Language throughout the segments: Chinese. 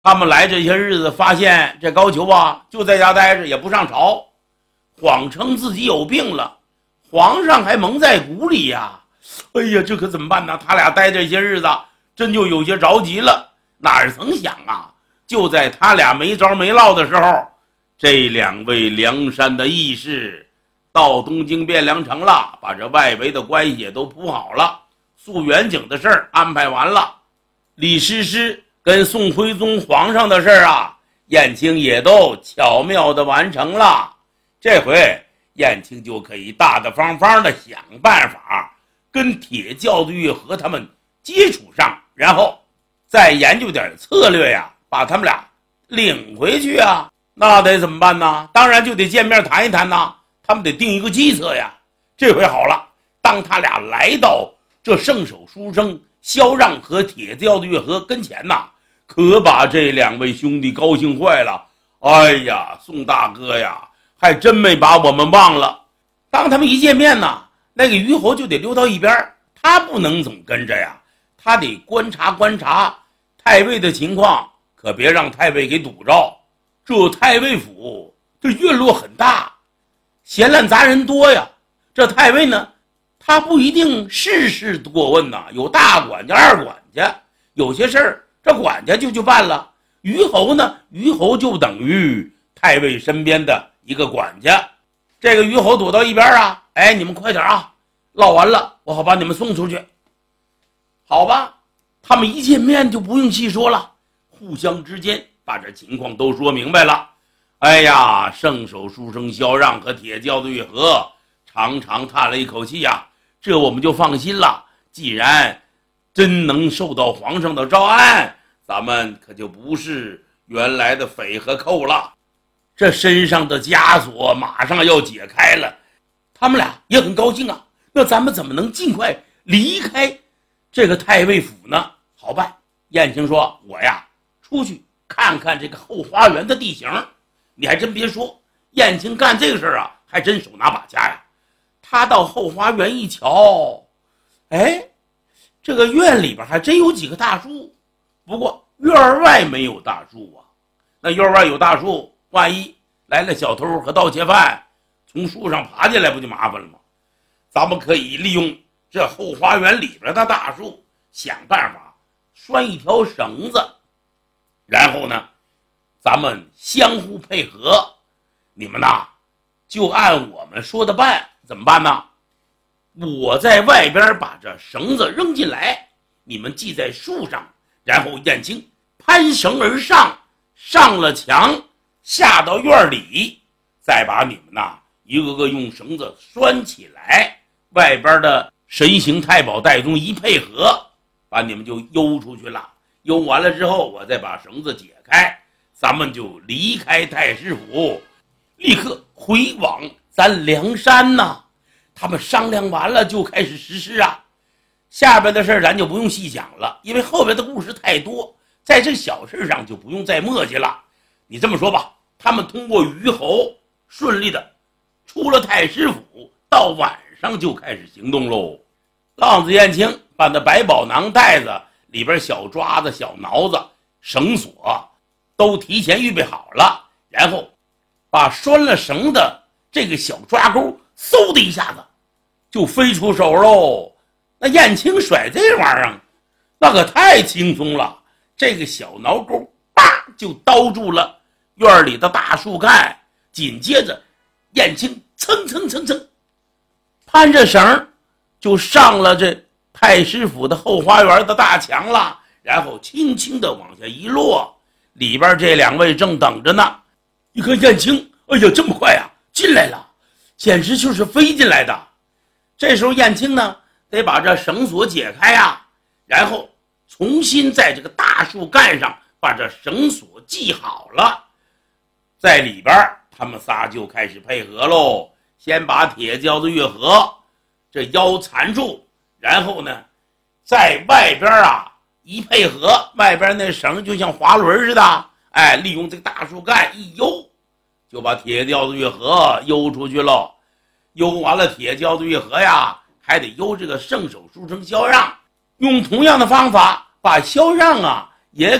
他们来这些日子，发现这高俅啊就在家待着，也不上朝，谎称自己有病了，皇上还蒙在鼓里呀。哎呀，这可怎么办呢？他俩待这些日子，真就有些着急了。哪曾想啊，就在他俩没着没落的时候，这两位梁山的义士到东京汴梁城了，把这外围的关系也都铺好了，肃远景的事儿安排完了，李师师跟宋徽宗皇上的事儿啊，燕青也都巧妙的完成了。这回燕青就可以大大方方的想办法跟铁教的月和他们接触上，然后再研究点策略呀，把他们俩领回去啊。那得怎么办呢？当然就得见面谈一谈呐，他们得定一个计策呀。这回好了，当他俩来到这圣手书生萧让和铁教的月和跟前呐，可把这两位兄弟高兴坏了。哎呀，宋大哥呀，还真没把我们忘了。当他们一见面呢，那个虞侯就得溜到一边，他不能总跟着呀，他得观察观察太尉的情况，可别让太尉给堵着。这太尉府这院落很大，闲乱杂人多呀。这太尉呢，他不一定事事过问呐，有大管家二管家，有些事儿这管家就办了。虞侯呢，虞侯就等于太尉身边的一个管家。这个虞侯躲到一边啊，哎，你们快点啊，唠完了我好把你们送出去。好吧，他们一见面就不用细说了，互相之间把这情况都说明白了。哎呀，圣手书生萧让和铁教的月和长长叹了一口气呀，这我们就放心了。既然真能受到皇上的招安，咱们可就不是原来的匪和寇了，这身上的枷锁马上要解开了。他们俩也很高兴啊，那咱们怎么能尽快离开这个太尉府呢？好办，燕青说，我呀出去看看这个后花园的地形。你还真别说，燕青干这个事儿啊，还真手拿把掐呀。他到后花园一瞧，哎，这个院里边还真有几个大树，不过院外没有大树啊。那院外有大树，万一来了小偷和盗窃犯，从树上爬进来不就麻烦了吗？咱们可以利用这后花园里边的大树，想办法拴一条绳子，然后呢咱们相互配合，你们呐就按我们说的办。怎么办呢？我在外边把这绳子扔进来，你们系在树上，然后燕青攀绳而上，上了墙，下到院里，再把你们呐一个个用绳子拴起来，外边的神行太保戴宗一配合，把你们就悠出去了。悠完了之后，我再把绳子解开，咱们就离开太师府，立刻回往咱梁山呐。他们商量完了就开始实施啊。下边的事儿咱就不用细讲了，因为后边的故事太多，在这小事上就不用再磨叽了。你这么说吧，他们通过虞侯顺利的出了太师府，到晚上就开始行动喽。浪子燕青把那百宝囊袋子里边小抓子、小挠子、绳索都提前预备好了，然后把拴了绳的这个小抓钩嗖的一下子就飞出手喽。那燕青甩这玩意儿那可太轻松了，这个小挠钩叭就叨住了院里的大树干，紧接着燕青蹭蹭蹭蹭攀着绳就上了这太师府的后花园的大墙了，然后轻轻的往下一落，里边这两位正等着呢。一看燕青，哎呀，这么快啊，进来了，简直就是飞进来的。这时候燕青呢得把这绳索解开啊，然后重新在这个大树干上把这绳索系好了。在里边他们仨就开始配合喽，先把铁胶的月河这腰缠住，然后呢在外边啊一配合，外边那绳就像滑轮似的，哎，利用这个大树干一悠，就把铁胶的月河悠出去喽。悠完了铁胶的月河呀，还得悠这个圣手书生萧让，用同样的方法把萧让啊也给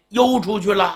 悠出去了。